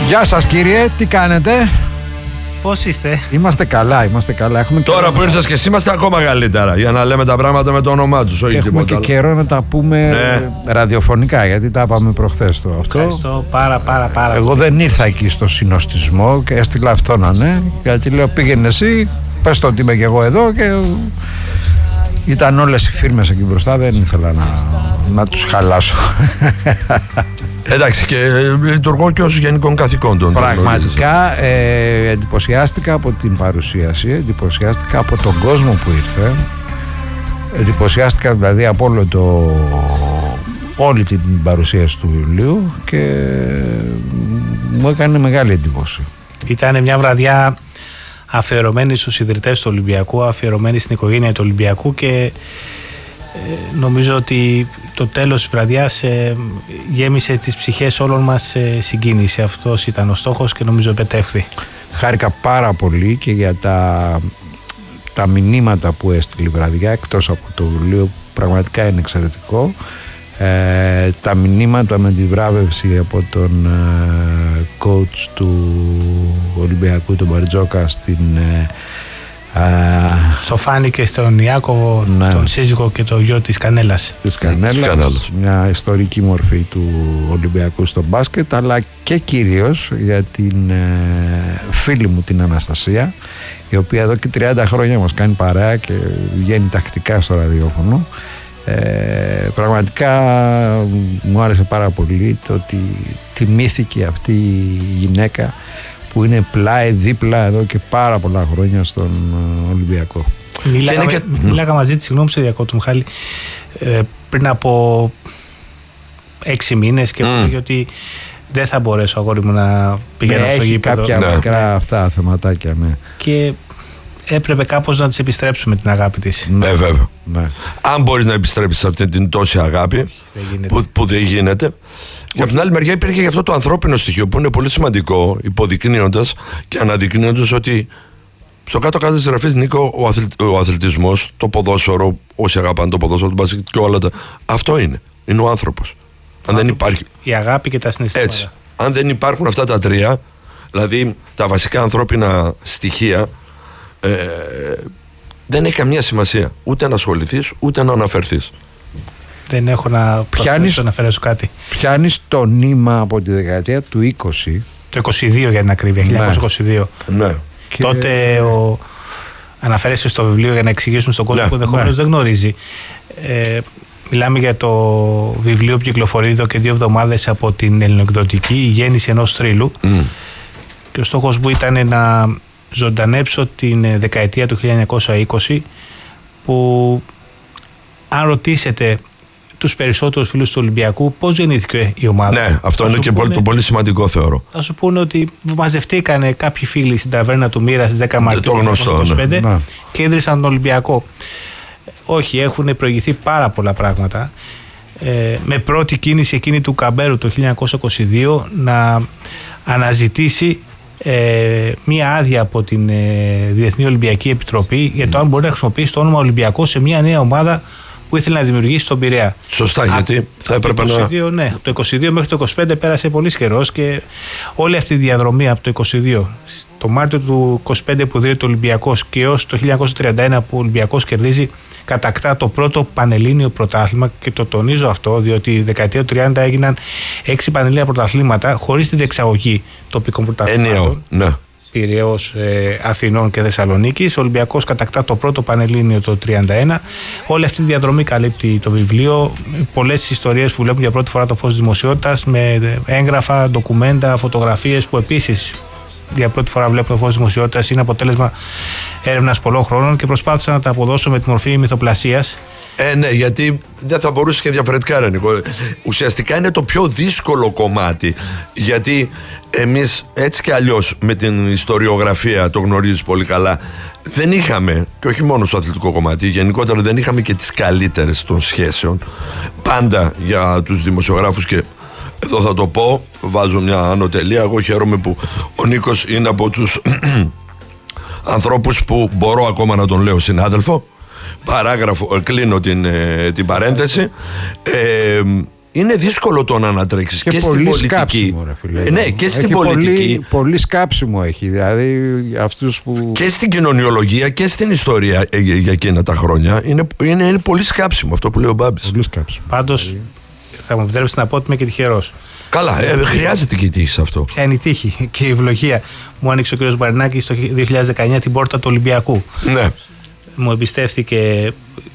Γεια σας κύριε, τι κάνετε? Πώς είστε? Είμαστε καλά, είμαστε καλά. Έχουμε τώρα που ήρθες και εσύ είμαστε ακόμα καλύτερα. Για να λέμε τα πράγματα με το όνομά τους. Όχι έχουμε και καιρό να τα πούμε ραδιοφωνικά, γιατί τα είπαμε προχθές το αυτό. Ευχαριστώ πάρα. Εγώ δεν ήρθα εκεί στο συνοστισμό και έστειλα αυτό να ναι, γιατί λέω πήγαινε εσύ, πες το ότι είμαι και εγώ εδώ, και ήταν όλες οι φίρμες εκεί μπροστά, δεν ήθελα να τους χαλάσω. Εντάξει, και λειτουργώ και ως γενικών καθηκόντων. Πραγματικά εντυπωσιάστηκα από την παρουσίαση, εντυπωσιάστηκα από τον κόσμο που ήρθε, εντυπωσιάστηκα δηλαδή από όλη την παρουσίαση του βιβλίου και μου έκανε μεγάλη εντύπωση. Ήταν μια βραδιά αφιερωμένη στους ιδρυτές του Ολυμπιακού, αφιερωμένη στην οικογένεια του Ολυμπιακού, και νομίζω ότι το τέλος της βραδιάς γέμισε τις ψυχές όλων μας συγκίνηση. Αυτός ήταν ο στόχος και νομίζω επετεύχθη. Χάρηκα πάρα πολύ και για τα μηνύματα που έστειλε η βραδιά, εκτός από το βιβλίο που πραγματικά είναι εξαιρετικό, τα μηνύματα με τη βράβευση από τον coach του Ολυμπιακού, τον Μπαρτζόκα, στο Φάνη και στον Ιάκωβο, ναι, τον σύζυγο και το γιο της Κανέλας. Μια ιστορική μορφή του Ολυμπιακού στο μπάσκετ, αλλά και κυρίως για την φίλη μου την Αναστασία, η οποία εδώ και 30 χρόνια μας κάνει παρέα και βγαίνει τακτικά στο ραδιόφωνο. Πραγματικά μου άρεσε πάρα πολύ το ότι τιμήθηκε αυτή η γυναίκα που είναι πλάι δίπλα εδώ και πάρα πολλά χρόνια στον Ολυμπιακό. Μίλαγα μαζί της, συγγνώμη σε διακόπτω Μιχάλη, πριν από 6 μήνες και μου έλεγε ότι δεν θα μπορέσω, αγόρι μου, να πηγαίνω στο γήπεδο. Έχει κάποια μικρά αυτά θεματάκια, ναι. Και έπρεπε κάπως να της επιστρέψουμε την αγάπη της. Ναι, βέβαια. Ναι. Αν μπορεί να επιστρέψει αυτή την τόση αγάπη που δεν γίνεται. Και από την άλλη μεριά υπήρχε και αυτό το ανθρώπινο στοιχείο που είναι πολύ σημαντικό, υποδεικνύοντας και αναδεικνύοντας ότι στο κάτω-κάτω της γραφής, Νίκο, ο αθλητισμός, το ποδόσφαιρο, όσοι αγαπάνε το ποδόσφαιρο, το μπάσκετ και όλα τα. Αυτό είναι. Είναι ο άνθρωπος. Αν δεν υπάρχει. Η αγάπη και τα συναισθήματα. Έτσι. Αν δεν υπάρχουν αυτά τα τρία, δηλαδή τα βασικά ανθρώπινα στοιχεία, δεν έχει καμία σημασία ούτε να ασχοληθείς ούτε να αναφερθείς. Δεν έχω να αναφέρω κάτι. Πιάνεις το νήμα από τη δεκαετία του 20. Το 22 για την ακρίβεια, 1922. Ναι. Και τότε αναφέρεσαι στο βιβλίο για να εξηγήσουμε στον κόσμο που ενδεχομένως δεν γνωρίζει. Μιλάμε για το βιβλίο που κυκλοφορεί εδώ και 2 εβδομάδες από την ελληνοεκδοτική, η γέννηση ενός θρύλου. Και ο στόχος μου ήταν να ζωντανέψω την δεκαετία του 1920, που αν ρωτήσετε τους περισσότερους φίλους του Ολυμπιακού πώς γεννήθηκε η ομάδα. Ναι, αυτό είναι και το πολύ σημαντικό, θεωρώ. Θα σου πούνε ότι μαζευτήκανε κάποιοι φίλοι στην ταβέρνα του Μοίρα στις 10 Μαρτίου του 1925 και ίδρυσαν τον Ολυμπιακό. Όχι, έχουν προηγηθεί πάρα πολλά πράγματα. Με πρώτη κίνηση εκείνη του Καμπέρου το 1922 να αναζητήσει μία άδεια από την Διεθνή Ολυμπιακή Επιτροπή για το αν μπορεί να χρησιμοποιήσει το όνομα Ολυμπιακό σε μια νέα ομάδα που ήθελε να δημιουργήσει στον Πειραιά. Σωστά, γιατί θα έπρεπε να. Ναι, το 22 μέχρι το 25 πέρασε πολύ καιρός και όλη αυτή η διαδρομή από το 22, το Μάρτιο του 25 που ιδρύεται ο Ολυμπιακός και έως το 1931 που ο Ολυμπιακός κερδίζει, κατακτά το πρώτο πανελλήνιο πρωτάθλημα, και το τονίζω αυτό διότι η δεκαετία του 30 έγιναν 6 πανελλήνια πρωταθλήματα χωρίς τη διεξαγωγή τοπικών πρωταθλημάτων. Ναι. Πειραιώς, Αθηνών και Θεσσαλονίκης. Ο Ολυμπιακός κατακτά το πρώτο πανελλήνιο το 31. Όλη αυτή τη διαδρομή καλύπτει το βιβλίο. Πολλές ιστορίες που βλέπουν για πρώτη φορά το φως της δημοσιότητας, με έγγραφα, ντοκουμέντα, φωτογραφίες που επίσης για πρώτη φορά βλέπουν το φως της δημοσιότητας. Είναι αποτέλεσμα έρευνας πολλών χρόνων και προσπάθησα να τα αποδώσω με τη μορφή μυθοπλασίας. Ναι, γιατί δεν θα μπορούσε και διαφορετικά, ρε Νικό. Ουσιαστικά είναι το πιο δύσκολο κομμάτι. Γιατί εμείς έτσι και αλλιώς με την ιστοριογραφία, το γνωρίζεις πολύ καλά, δεν είχαμε, και όχι μόνο στο αθλητικό κομμάτι, γενικότερα δεν είχαμε και τις καλύτερες των σχέσεων. Πάντα για τους δημοσιογράφους, και εδώ θα το πω, βάζω μια ανωτελεία. Εγώ χαίρομαι που ο Νίκος είναι από τους ανθρώπους που μπορώ ακόμα να τον λέω συνάδελφο. Παράγραφο, κλείνω την παρένθεση. είναι δύσκολο το να ανατρέξεις και στην πολιτική. Σκάψιμο, ρε φίλε. Ναι, και στην πολιτική. Πολύ σκάψιμο έχει. Δηλαδή αυτούς που... Και στην κοινωνιολογία και στην ιστορία για εκείνα τα χρόνια. Είναι πολύ σκάψιμο αυτό που λέει ο Μπάμπης. Πολύ σκάψιμο. Πάντως, θα μου επιτρέψετε να πω ότι είμαι και τυχερός. Καλά, χρειάζεται και η τύχη σε αυτό. Ποια είναι η τύχη και η ευλογία. Μου άνοιξε ο κ. Μαρινάκης το 2019 την πόρτα του Ολυμπιακού. Ναι. Μου εμπιστεύτηκε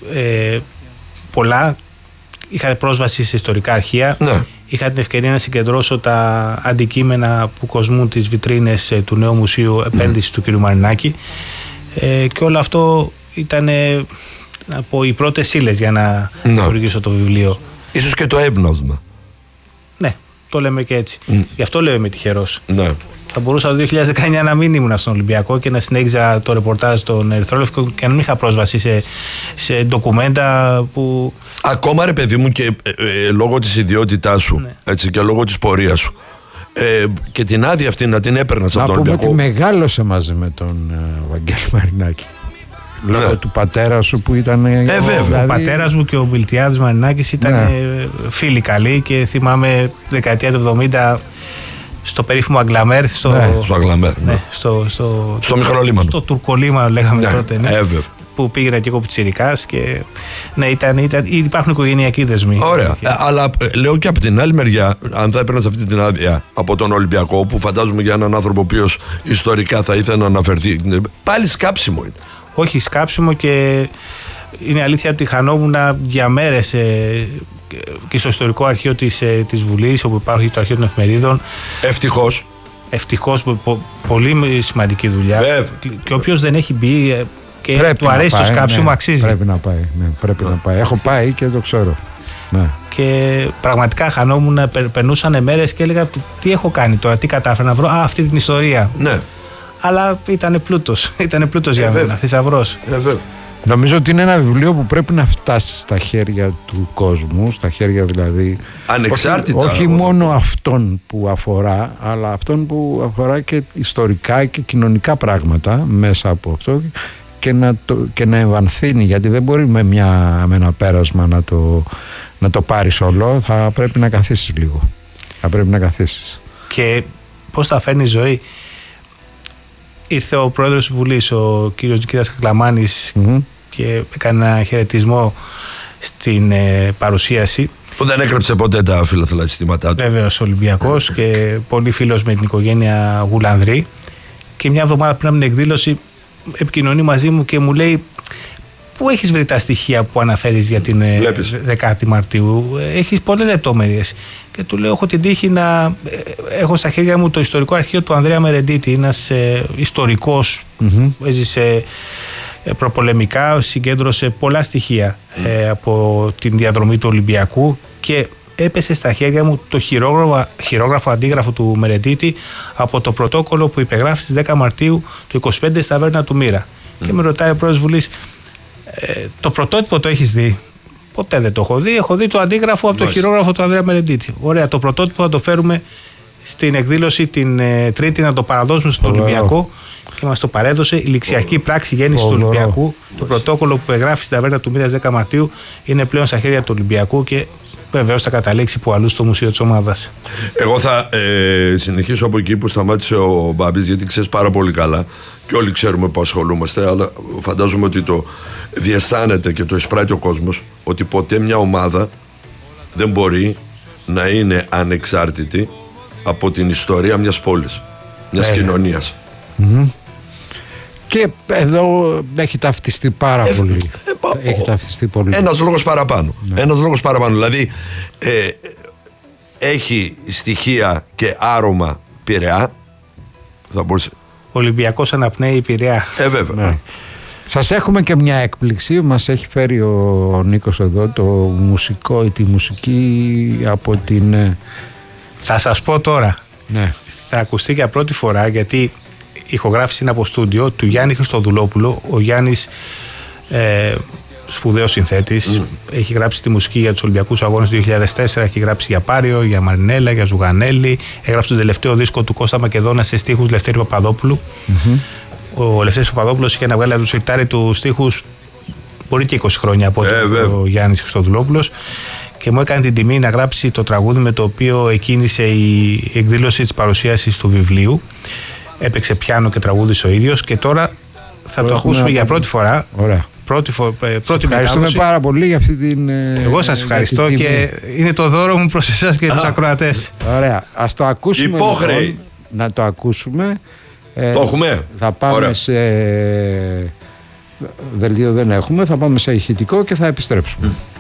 πολλά. Είχα πρόσβαση σε ιστορικά αρχεία. Ναι. Είχα την ευκαιρία να συγκεντρώσω τα αντικείμενα που κοσμούν τις βιτρίνες του νέου μουσείου επένδυσης του κ. Μαρινάκη. Και όλο αυτό ήταν από οι πρώτες ύλες για να δημιουργήσω το βιβλίο. Ίσως και το εύναυσμα. Ναι, το λέμε και έτσι. Γι' αυτό λέω είμαι τυχερός. Ναι. Θα μπορούσα το 2019 να μην ήμουν στον Ολυμπιακό και να συνέχιζα το ρεπορτάζ στον Ερυθρόλευκο και να μην είχα πρόσβαση σε ντοκουμέντα που... Ακόμα ρε παιδί μου και λόγω της ιδιότητάς σου, ναι, έτσι, και λόγω της πορείας σου και την άδεια αυτή να την έπαιρνας από τον Ολυμπιακό. Να πούμε ότι μεγάλωσε μαζί με τον Βαγγέλη Μαρινάκη. Λόγω του πατέρα σου που ήταν... βέβαια. Ο πατέρας μου και ο Μιλτιάδης Μαρινάκης ήταν φίλοι καλοί και θυμάμαι δεκαετία του 70 στο περίφημο Αγκλαμέρ. Στο Αγκλαμέρr. Ναι, στο μικρολίμανο. Στο τουρκολίμανο λέγαμε τότε. Ναι. Που πήγαινα και εγώ πιτσιρικάς και ναι, υπάρχουν οικογενειακοί δεσμοί. Ωραία. Αλλά λέω και από την άλλη μεριά, αν θα έπαιρνες αυτή την άδεια από τον Ολυμπιακό, που φαντάζομαι για έναν άνθρωπο ο οποίος ιστορικά θα ήθελε να αναφερθεί, πάλι σκάψιμο είναι. Όχι, σκάψιμο, και είναι αλήθεια ότι χανόμουν για μέρες και στο ιστορικό αρχείο της Βουλής, όπου υπάρχει το αρχείο των εφημερίδων. Ευτυχώς, πολύ σημαντική δουλειά. Βέβαια. Και όποιος δεν έχει μπει και πρέπει του αρέσει το σκάψιμο, αξίζει. Πρέπει να πάει. Ναι, πρέπει να πάει. Έχω πάει και το ξέρω. Ναι. Και πραγματικά χανόμουν, περνούσαν μέρες και έλεγα τι έχω κάνει τώρα, τι κατάφερα να βρω. Αυτή την ιστορία. Ναι. Αλλά ήταν πλούτος για μένα, θησαυρός. Νομίζω ότι είναι ένα βιβλίο που πρέπει να φτάσει στα χέρια του κόσμου, στα χέρια δηλαδή ανεξάρτητα, όχι μόνο αυτόν που αφορά, αλλά αυτόν που αφορά και ιστορικά και κοινωνικά πράγματα μέσα από αυτό, και να εμβανθύνει, γιατί δεν μπορεί με ένα πέρασμα να το πάρεις όλο. Θα πρέπει να καθίσεις λίγο. Και πώς θα φέρνει η ζωή. Ήρθε ο πρόεδρος της Βουλής, ο κύριος Νικήτας Κακλαμάνης, και έκανε ένα χαιρετισμό στην παρουσίαση. Που δεν έκρυψε ποτέ τα φιλοθελά συστήματά του. Βέβαιος Ολυμπιακός και πολύ φίλος με την οικογένεια Γουλανδρή. Και μια εβδομάδα πριν από την εκδήλωση επικοινωνεί μαζί μου και μου λέει: πού έχεις βρει τα στοιχεία που αναφέρεις για την 10η Μαρτίου? Έχεις πολλές λεπτομέρειες. Και του λέω: έχω την τύχη να έχω στα χέρια μου το ιστορικό αρχείο του Ανδρέα Μερεντίτη, ένας ιστορικός, έζησε προπολεμικά, συγκέντρωσε πολλά στοιχεία από την διαδρομή του Ολυμπιακού, και έπεσε στα χέρια μου το χειρόγραφο αντίγραφο του Μερεντίτη από το πρωτόκολλο που υπεγράφει στις 10 Μαρτίου του 25 στα Ταβέρνα του Μύρα. Και με ρωτάει ο πρόεδρος Βουλής: το πρωτότυπο το έχεις δει? Ποτέ δεν το έχω δει. Έχω δει το αντίγραφο από το χειρόγραφο του Ανδρέα Μερεντίτη. Ωραία, το πρωτότυπο θα το φέρουμε στην εκδήλωση την Τρίτη να το παραδώσουμε στον Ολυμπιακό. Και μας το παρέδωσε. Η ληξιακή πράξη γέννησης του Ολυμπιακού. Το πρωτόκολλο που εγγράφει στην Ταβέρνα του Μύρα 10 Μαρτίου είναι πλέον στα χέρια του Ολυμπιακού και βεβαίως θα καταλήξει που αλλού στο μουσείο της ομάδας. Εγώ θα συνεχίσω από εκεί που σταμάτησε ο Μπάμπης, γιατί ξέρεις πάρα πολύ καλά και όλοι ξέρουμε που ασχολούμαστε, αλλά φαντάζομαι ότι το διαισθάνεται και το εισπράττει ο κόσμος, ότι ποτέ μια ομάδα δεν μπορεί να είναι ανεξάρτητη από την ιστορία μιας πόλης, μιας κοινωνίας. Και εδώ έχει ταυτιστεί πάρα πολύ. Έχει ταυτιστεί πολύ. Ένας λόγος παραπάνω. Ένας λόγος παραπάνω. Δηλαδή έχει στοιχεία και άρωμα Πειραιά. Θα μπορούσε... Ο Ολυμπιακός αναπνέει Πειραιά. Βέβαια. Ναι. Σας έχουμε και μια έκπληξη. Μας έχει φέρει ο Νίκος εδώ τη μουσική από την... Θα σας πω τώρα. Ναι. Θα ακουστεί για πρώτη φορά, γιατί η ηχογράφηση είναι από στούντιο του Γιάννη Χριστοδουλόπουλου. Ο Γιάννης, σπουδαίος συνθέτης, έχει γράψει τη μουσική για τους Ολυμπιακούς Αγώνες του 2004, έχει γράψει για Πάριο, για Μαρινέλα, για Ζουγανέλη, έγραψε τον τελευταίο δίσκο του Κώστα Μακεδόνα σε στίχους Λευτέρη Παπαδόπουλου. Ο Λευτέρης Παπαδόπουλος είχε αναβγάλει από το σιρτάρι του στίχους μπορεί και 20 χρόνια από ο Γιάννης Χριστοδουλόπουλος. και μου έκανε την τιμή να γράψει το τραγούδι με το οποίο εκκίνησε η εκδήλωση της παρουσίασης του βιβλίου. Έπαιξε πιάνο και τραγούδισε ο ίδιος και τώρα θα το ακούσουμε για πρώτη φορά. Ωραία. Ευχαριστούμε πάρα πολύ για αυτή την. Εγώ σας ευχαριστώ και είναι το δώρο μου προς εσάς και τους ακροατές. Ωραία. Ας το ακούσουμε. Υπόχρεη. Λοιπόν, να το ακούσουμε. Το έχουμε. Θα πάμε Ωραία. σε. Δελτίο δεν έχουμε. Θα πάμε σε ηχητικό και θα επιστρέψουμε.